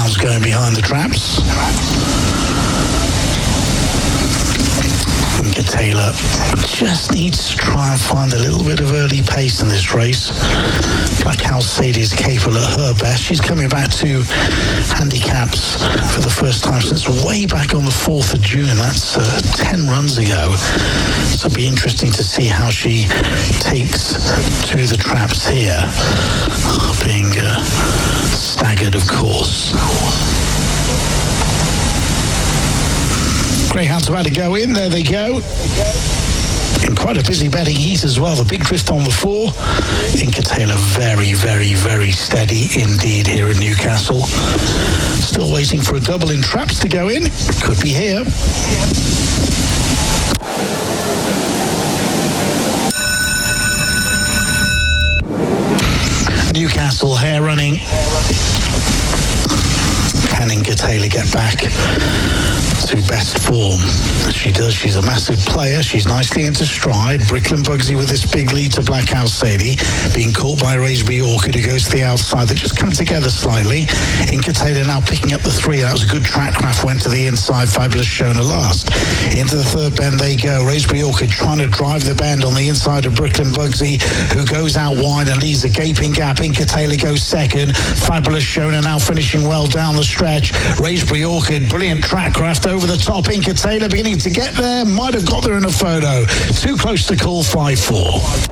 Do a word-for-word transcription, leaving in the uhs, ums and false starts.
Greyhounds going behind the traps. Inca Taylor just needs to try and find a little bit of early pace in this race. Black House Sadie is capable at her best. She's coming back to handicaps for the first time since way back on the fourth of June. That's uh, ten runs ago. So it'll be interesting to see how she takes to the traps here. Being uh, staggered, of course. Greyhounds about to go in. There they go. In quite a busy betting heat as well. The big drift on the four. Inca Taylor very, very, very steady indeed here in Newcastle. Still waiting for a double in traps to go in. Could be here. Newcastle hair running. Can Inca Taylor get back to best form? She does. She's a massive player. She's nicely into stride. Bricklin Bugsy with this big lead to Black House Sadie. Being caught by Raisby Orchid, who goes to the outside. They just come together slightly. Inca Taylor now picking up the three. That was a good track craft. Went to the inside. Fabulous Shona last. Into the third bend they go. Raisby Orchid trying to drive the bend on the inside of Bricklin Bugsy, who goes out wide and leaves a gaping gap. Inca Taylor goes second. Fabulous Shona now finishing well down the stretch. Raisby Orchid, brilliant track craft over the top. Inca Taylor beginning to get there. Might have got there in a photo. Too close to call five four.